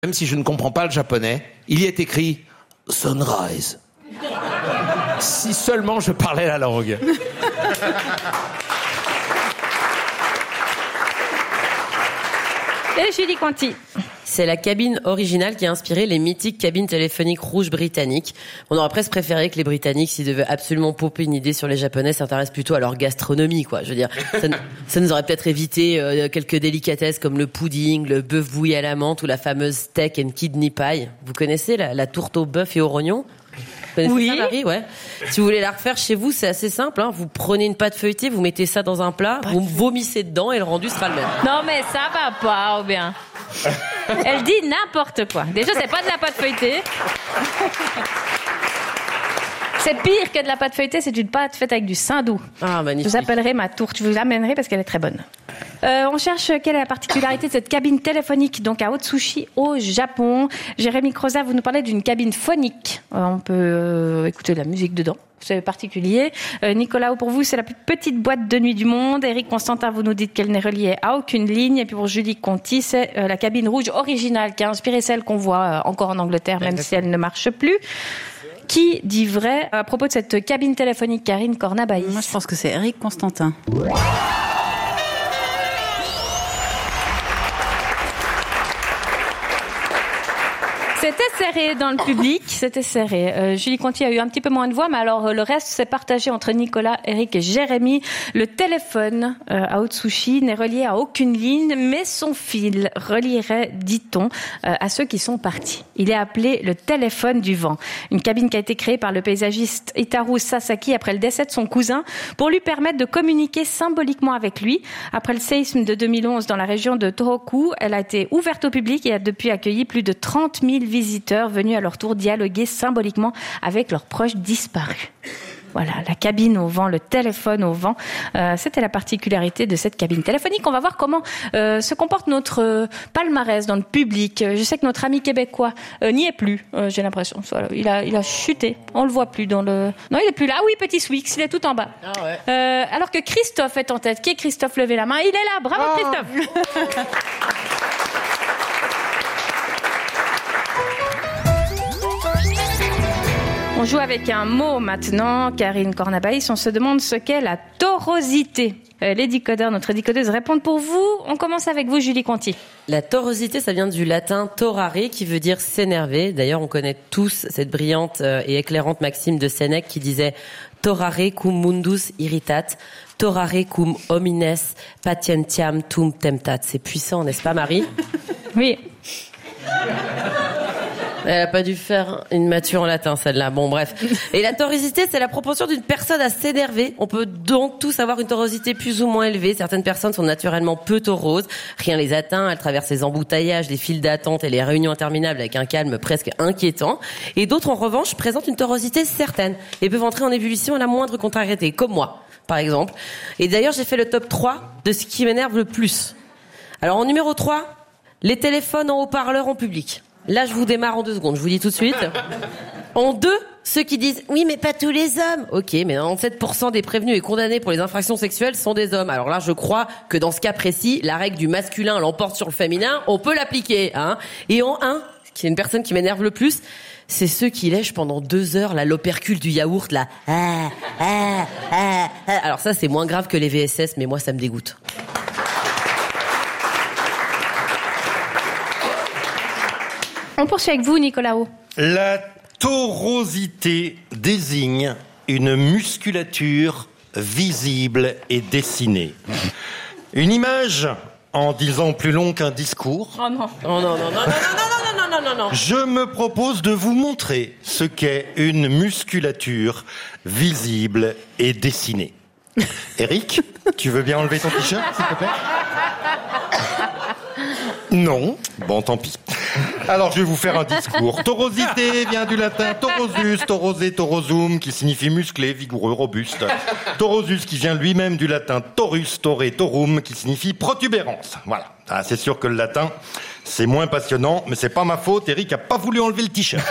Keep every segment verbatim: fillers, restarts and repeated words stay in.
Même si je ne comprends pas le japonais, il y est écrit « Sunrise ». Si seulement je parlais la langue. Et Julie Conti. C'est la cabine originale qui a inspiré les mythiques cabines téléphoniques rouges britanniques. On aurait presque préféré que les Britanniques, s'ils devaient absolument popper une idée sur les Japonais, s'intéressent plutôt à leur gastronomie, quoi. Je veux dire, ça, ça nous aurait peut-être évité euh, quelques délicatesses comme le pudding, le bœuf bouilli à la menthe ou la fameuse steak and kidney pie. Vous connaissez la, la tourte au bœuf et au rognon? Vous connaissez oui. ça, Marie? Ouais. Si vous voulez la refaire chez vous, c'est assez simple, hein. Vous prenez une pâte feuilletée, vous mettez ça dans un plat, vous vomissez dedans et le rendu sera le même. Non, mais ça va pas, ou bien. Elle dit n'importe quoi. Déjà, c'est pas de la pâte feuilletée. C'est pire que de la pâte feuilletée, c'est une pâte faite avec du saindoux. Ah, magnifique. Je vous appellerai ma tourte, je vous l'amènerai parce qu'elle est très bonne. Euh, on cherche quelle est la particularité de cette cabine téléphonique, donc à Otsushi, au Japon. Jérémy Croza, vous nous parlez d'une cabine phonique. Euh, on peut euh, écouter de la musique dedans. C'est particulier. Euh, Nicolas, pour vous, c'est la plus petite boîte de nuit du monde. Éric Constantin, vous nous dites qu'elle n'est reliée à aucune ligne. Et puis pour Julie Conti, c'est euh, la cabine rouge originale qui a inspiré celle qu'on voit euh, encore en Angleterre, même si elle ne marche plus. Qui dit vrai à propos de cette cabine téléphonique, Karine Cornabaïs? Moi, je pense que c'est Éric Constantin. C'était serré dans le public, c'était serré. Euh, Julie Conti a eu un petit peu moins de voix, mais alors euh, le reste s'est partagé entre Nicolas, Eric et Jérémy. Le téléphone euh, à Otsushi n'est relié à aucune ligne, mais son fil relierait, dit-on, euh, à ceux qui sont partis. Il est appelé le téléphone du vent. Une cabine qui a été créée par le paysagiste Hitaru Sasaki après le décès de son cousin pour lui permettre de communiquer symboliquement avec lui. Après le séisme de deux mille onze dans la région de Tohoku, elle a été ouverte au public et a depuis accueilli plus de trente mille visiteurs venus à leur tour dialoguer symboliquement avec leurs proches disparus. Voilà, la cabine au vent, le téléphone au vent, euh, c'était la particularité de cette cabine téléphonique. On va voir comment euh, se comporte notre euh, palmarès dans le public. Je sais que notre ami québécois euh, n'y est plus, euh, j'ai l'impression. Voilà, il a, il a chuté, on le voit plus dans le... Non, il est plus là. Ah oui, petit Swix, il est tout en bas. Ah ouais. Euh, alors que Christophe est en tête. Qui est Christophe? Levez la main. Il est là, bravo oh. Christophe. On joue avec un mot maintenant, Karine Cornabaïs. On se demande ce qu'est la torosité. Euh, les décodeurs, notre décodeuse, répondent pour vous. On commence avec vous, Julie Conti. La torosité, ça vient du latin torare, qui veut dire s'énerver. D'ailleurs, on connaît tous cette brillante et éclairante maxime de Sénèque qui disait « Torare cum mundus irritat, torare cum homines patientiam tum temptat ». C'est puissant, n'est-ce pas, Marie? Oui. Elle a pas dû faire une mature en latin, celle-là. Bon, bref. Et la torosité, c'est la propension d'une personne à s'énerver. On peut donc tous avoir une torosité plus ou moins élevée. Certaines personnes sont naturellement peu tauroses. Rien les atteint. Elles traversent les embouteillages, les files d'attente et les réunions interminables avec un calme presque inquiétant. Et d'autres, en revanche, présentent une torosité certaine et peuvent entrer en ébullition à la moindre contrariété, comme moi, par exemple. Et d'ailleurs, j'ai fait le top trois de ce qui m'énerve le plus. Alors, en numéro trois, les téléphones en haut-parleur en public. Là, je vous démarre en deux secondes, je vous dis tout de suite. En deux, ceux qui disent « Oui, mais pas tous les hommes ». Ok, mais quatre-vingt-dix pour cent des prévenus et condamnés pour les infractions sexuelles sont des hommes. Alors là, je crois que dans ce cas précis, la règle du masculin l'emporte sur le féminin, on peut l'appliquer. Hein. Et en un, qui est une personne qui m'énerve le plus, c'est ceux qui lèchent pendant deux heures là, l'opercule du yaourt, là. Ah, ah, ah, ah. Alors ça, c'est moins grave que les V S S, mais moi, ça me dégoûte. On poursuit avec vous, Nicolas O. La torosité désigne une musculature visible et dessinée. Une image en disant plus long qu'un discours. Oh non. Oh non, non, non, non, non, non, non, non, non, non. Je me propose de vous montrer ce qu'est une musculature visible et dessinée. Eric, tu veux bien enlever ton t-shirt, s'il te plaît ? Non. Bon, tant pis. Alors, je vais vous faire un discours. Torosité vient du latin torosus, torosé, torosum, qui signifie musclé, vigoureux, robuste. Torosus, qui vient lui-même du latin torus, toré, torum, qui signifie protubérance. Voilà. Ah, c'est sûr que le latin, c'est moins passionnant, mais c'est pas ma faute. Eric a pas voulu enlever le t-shirt.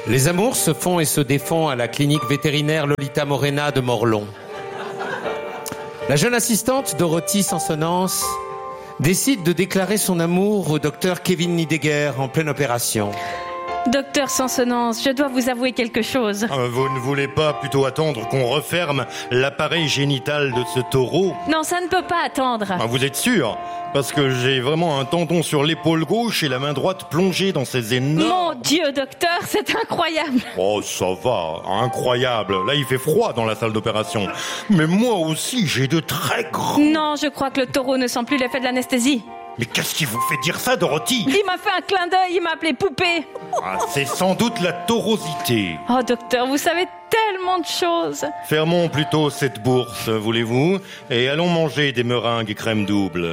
Les amours se font et se défont à la clinique vétérinaire Lolita Morena de Morlon. La jeune assistante Dorothy Sansonance décide de déclarer son amour au docteur Kevin Nidegger en pleine opération. Docteur Sansonance, je dois vous avouer quelque chose. Euh, vous ne voulez pas plutôt attendre qu'on referme l'appareil génital de ce taureau ? Non, ça ne peut pas attendre. Ah, vous êtes sûr ? Parce que j'ai vraiment un tendon sur l'épaule gauche et la main droite plongée dans ces énormes... Mon Dieu, docteur, c'est incroyable. Oh, ça va, incroyable. Là, il fait froid dans la salle d'opération. Mais moi aussi, j'ai de très grands... Non, je crois que le taureau ne sent plus l'effet de l'anesthésie. Mais qu'est-ce qui vous fait dire ça, Dorothy ? Il m'a fait un clin d'œil, il m'a appelé poupée. Ah, c'est sans doute la taurosité. Oh, docteur, vous savez tellement de choses. Fermons plutôt cette bourse, voulez-vous ? Et allons manger des meringues crème double.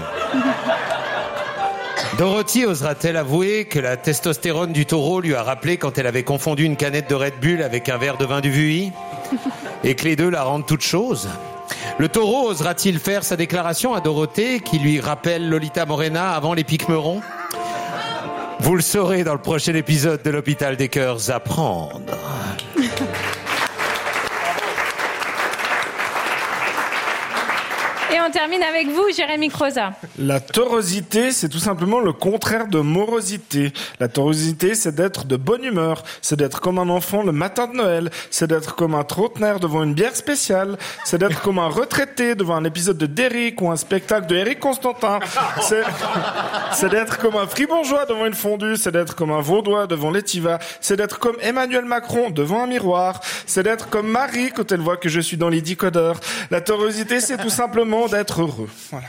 Dorothy osera-t-elle avouer que la testostérone du taureau lui a rappelé quand elle avait confondu une canette de Red Bull avec un verre de vin du Vuilly ? Et que les deux la rendent toute chose ? Le taureau osera-t-il faire sa déclaration à Dorothée qui lui rappelle Lolita Morena avant les Pique-Meurons ? Vous le saurez dans le prochain épisode de l'Hôpital des Cœurs à prendre. Et on termine avec vous, Jérémy Croza. La taurosité, c'est tout simplement le contraire de morosité. La taurosité, c'est d'être de bonne humeur. C'est d'être comme un enfant le matin de Noël. C'est d'être comme un trentenaire devant une bière spéciale. C'est d'être comme un retraité devant un épisode de Derrick ou un spectacle de Éric Constantin. C'est, c'est d'être comme un fribourgeois devant une fondue. C'est d'être comme un vaudois devant l'étiva. C'est d'être comme Emmanuel Macron devant un miroir. C'est d'être comme Marie quand elle voit que je suis dans les décodeurs. La taurosité, c'est tout simplement d'être heureux. Voilà.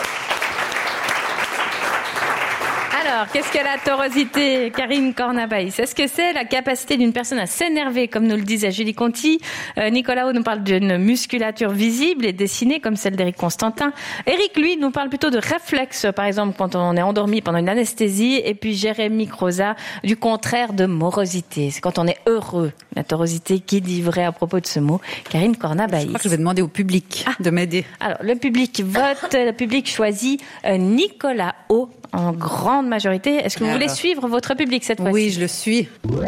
Alors, qu'est-ce que la taurosité, Karine Cornabaïs ? Est-ce que c'est la capacité d'une personne à s'énerver, comme nous le disait Julie Conti ? euh, Nicolas Haut nous parle d'une musculature visible et dessinée, comme celle d'Éric Constantin. Éric, lui, nous parle plutôt de réflexes, par exemple, quand on est endormi pendant une anesthésie. Et puis Jérémy Croza, du contraire de morosité. C'est quand on est heureux. La taurosité, qui dit vrai à propos de ce mot ? Karine Cornabaïs. Je crois que je vais demander au public ah. de m'aider. Alors, le public vote, le public choisit euh, Nicolas Haut en grande majorité. Est-ce que vous voulez suivre votre public cette fois-ci ? Oui, je le suis.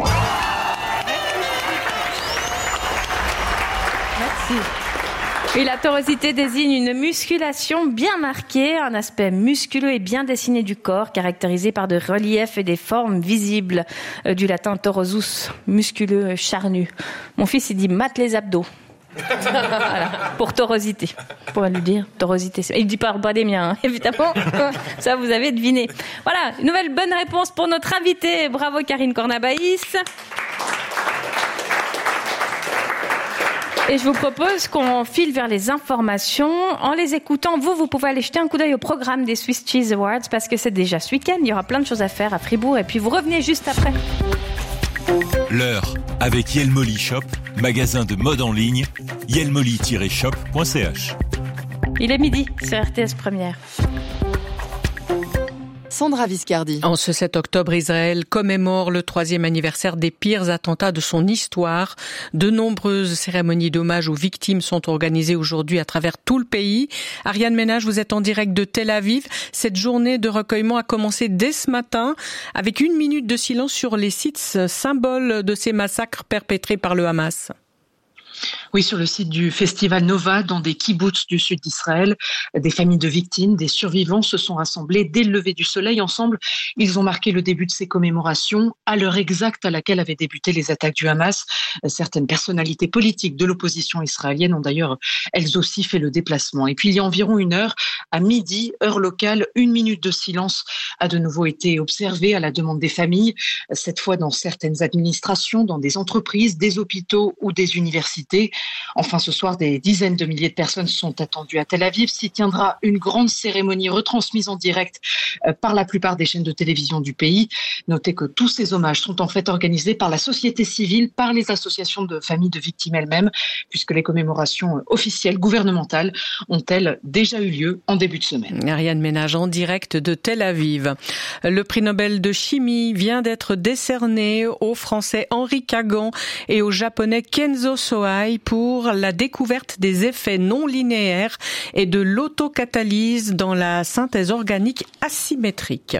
Merci. Et la taurosité désigne une musculation bien marquée, un aspect musculeux et bien dessiné du corps, caractérisé par des reliefs et des formes visibles, euh, du latin taurosus, musculeux, charnu. Mon fils, il dit « mate les abdos ». Voilà, pour taurosité. Pour lui dire taurosité. Il dit pas, pas des miens, hein, évidemment. Ça, vous avez deviné. Voilà, une nouvelle bonne réponse pour notre invité. Bravo, Karine Cornabaïs. Et je vous propose qu'on file vers les informations. En les écoutant, vous, vous pouvez aller jeter un coup d'œil au programme des Swiss Cheese Awards parce que c'est déjà ce week-end. Il y aura plein de choses à faire à Fribourg et puis vous revenez juste après. L'heure avec Yelmoli Shop, magasin de mode en ligne, yelmoli tiret shop point c h. Il est midi sur R T S Première. Sandra Viscardi. En ce sept octobre, Israël commémore le troisième anniversaire des pires attentats de son histoire. De nombreuses cérémonies d'hommage aux victimes sont organisées aujourd'hui à travers tout le pays. Ariane Ménage, vous êtes en direct de Tel Aviv. Cette journée de recueillement a commencé dès ce matin avec une minute de silence sur les sites symboles de ces massacres perpétrés par le Hamas. Oui, sur le site du Festival Nova, dans des kibboutz du sud d'Israël, des familles de victimes, des survivants se sont rassemblés dès le lever du soleil. Ensemble, ils ont marqué le début de ces commémorations à l'heure exacte à laquelle avaient débuté les attaques du Hamas. Certaines personnalités politiques de l'opposition israélienne ont d'ailleurs elles aussi fait le déplacement. Et puis il y a environ une heure, à midi, heure locale, une minute de silence a de nouveau été observée à la demande des familles, cette fois dans certaines administrations, dans des entreprises, des hôpitaux ou des universités. Enfin, ce soir, des dizaines de milliers de personnes sont attendues à Tel Aviv. S'y tiendra une grande cérémonie retransmise en direct par la plupart des chaînes de télévision du pays. Notez que tous ces hommages sont en fait organisés par la société civile, par les associations de familles de victimes elles-mêmes, puisque les commémorations officielles gouvernementales ont-elles déjà eu lieu en début de semaine. Ariane Ménage en direct de Tel Aviv. Le prix Nobel de chimie vient d'être décerné au Français Henri Kagan et au Japonais Kenzo Sohai pour pour la découverte des effets non linéaires et de l'autocatalyse dans la synthèse organique asymétrique.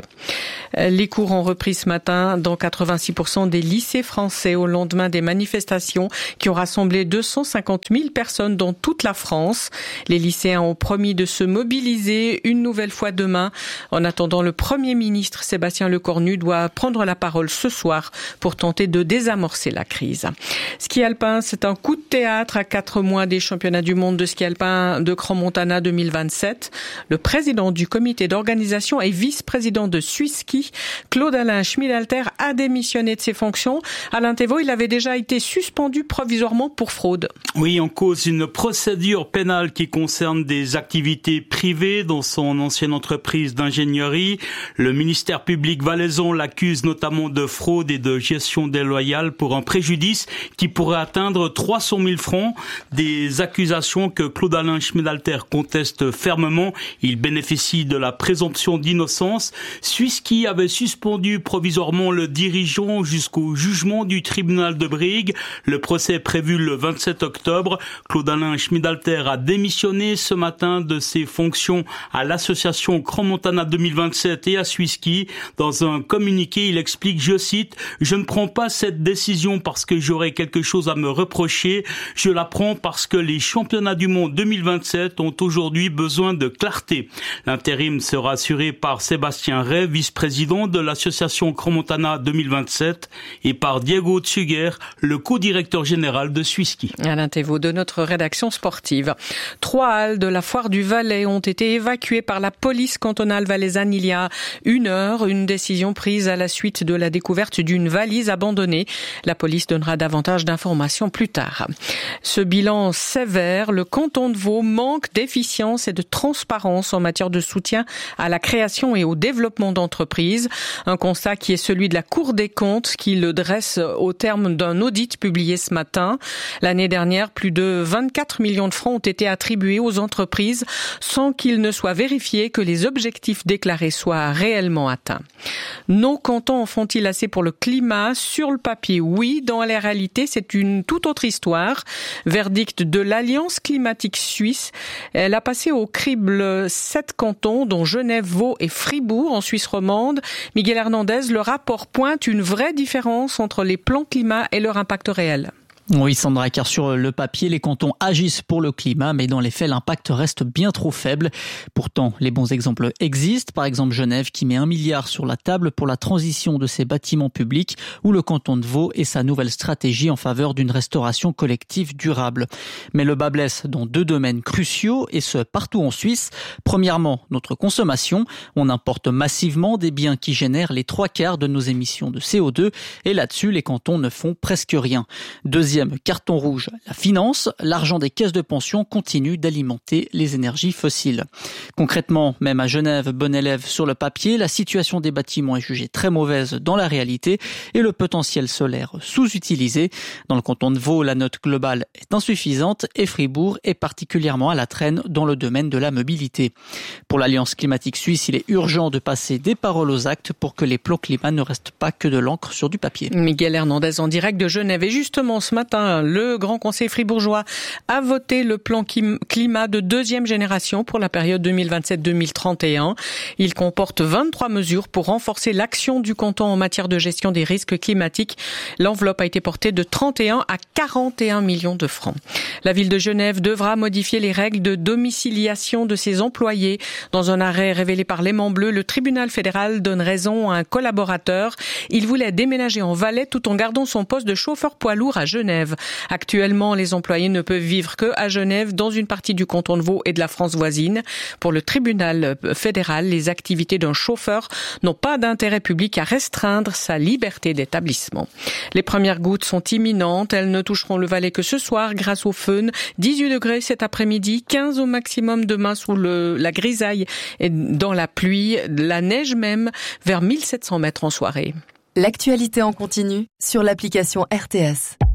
Les cours ont repris ce matin dans quatre-vingt-six pour cent des lycées français au lendemain des manifestations qui ont rassemblé deux cent cinquante mille personnes dans toute la France. Les lycéens ont promis de se mobiliser une nouvelle fois demain. En attendant, le Premier ministre Sébastien Lecornu doit prendre la parole ce soir pour tenter de désamorcer la crise. Ski alpin, c'est un coup de théâtre à quatre mois des championnats du monde de ski alpin de Crans-Montana deux mille vingt-sept. Le président du comité d'organisation et vice-président de Swisski, Claude-Alain Schmidalter, a démissionné de ses fonctions. Alain Thévault, il avait déjà été suspendu provisoirement pour fraude. Oui, en cause une procédure pénale qui concerne des activités privées dans son ancienne entreprise d'ingénierie. Le ministère public valaisan l'accuse notamment de fraude et de gestion déloyale pour un préjudice qui pourrait atteindre trois cent mille francs. Des accusations que Claude-Alain Schmidalter conteste fermement. Il bénéficie de la présomption d'innocence. Swisski avait suspendu provisoirement le dirigeant jusqu'au jugement du tribunal de Brigue. Le procès est prévu le vingt-sept octobre. Claude-Alain Schmidalter a démissionné ce matin de ses fonctions à l'association Crans-Montana deux mille vingt-sept et à Swisski. Dans un communiqué, il explique, je cite, « Je ne prends pas cette décision parce que j'aurais quelque chose à me reprocher. Je la prends parce que les championnats du monde deux mille vingt-sept ont aujourd'hui besoin de clarté. » L'intérim sera assuré par Sébastien Ray, vice-président de l'association Crans-Montana deux mille vingt-sept, et par Diego Tsuger, le co-directeur général de Swisski. Alain Thévault de notre rédaction sportive. Trois halles de la foire du Valais ont été évacuées par la police cantonale valaisanne il y a une heure. Une décision prise à la suite de la découverte d'une valise abandonnée. La police donnera davantage d'informations plus tard. Ce bilan sévère, le canton de Vaud manque d'efficience et de transparence en matière de soutien à la création et au développement d'entreprises. Un constat qui est celui de la Cour des comptes qui le dresse au terme d'un audit publié ce matin. L'année dernière, plus de vingt-quatre millions de francs ont été attribués aux entreprises sans qu'il ne soit vérifié que les objectifs déclarés soient réellement atteints. Nos cantons en font-ils assez pour le climat? Sur le papier, oui. Dans la réalité, c'est une toute autre histoire. Verdict de l'Alliance climatique suisse. Elle a passé au crible sept cantons, dont Genève, Vaud et Fribourg en Suisse romande. Miguel Hernandez, le rapport pointe une vraie différence entre les plans climat et leur impact réel. Oui, Sandra, car sur le papier, les cantons agissent pour le climat, mais dans les faits, l'impact reste bien trop faible. Pourtant, les bons exemples existent. Par exemple, Genève, qui met un milliard sur la table pour la transition de ses bâtiments publics, ou le canton de Vaud et sa nouvelle stratégie en faveur d'une restauration collective durable. Mais le bât blesse dans deux domaines cruciaux, et ce, partout en Suisse. Premièrement, notre consommation. On importe massivement des biens qui génèrent les trois quarts de nos émissions de C O deux, et là-dessus, les cantons ne font presque rien. Deuxième Deuxième carton rouge, la finance. L'argent des caisses de pension continue d'alimenter les énergies fossiles. Concrètement, même à Genève, bon élève sur le papier, la situation des bâtiments est jugée très mauvaise dans la réalité et le potentiel solaire sous-utilisé. Dans le canton de Vaud, la note globale est insuffisante et Fribourg est particulièrement à la traîne dans le domaine de la mobilité. Pour l'Alliance climatique suisse, il est urgent de passer des paroles aux actes pour que les plans climat ne restent pas que de l'encre sur du papier. Miguel Hernandez en direct de Genève. Et justement, ce matin, le Grand Conseil fribourgeois a voté le plan climat de deuxième génération pour la période deux mille vingt-sept deux mille trente et un. Il comporte vingt-trois mesures pour renforcer l'action du canton en matière de gestion des risques climatiques. L'enveloppe a été portée de trente et un à quarante et un millions de francs. La ville de Genève devra modifier les règles de domiciliation de ses employés. Dans un arrêt révélé par l'Aimant Bleu, le tribunal fédéral donne raison à un collaborateur. Il voulait déménager en Valais tout en gardant son poste de chauffeur poids lourd à Genève. Actuellement, les employés ne peuvent vivre que à Genève, dans une partie du canton de Vaud et de la France voisine. Pour le tribunal fédéral, les activités d'un chauffeur n'ont pas d'intérêt public à restreindre sa liberté d'établissement. Les premières gouttes sont imminentes. Elles ne toucheront le Valais que ce soir grâce au fön. dix-huit degrés cet après-midi, quinze au maximum demain sous le, la grisaille et dans la pluie, la neige même vers mille sept cents mètres en soirée. L'actualité en continu sur l'application R T S.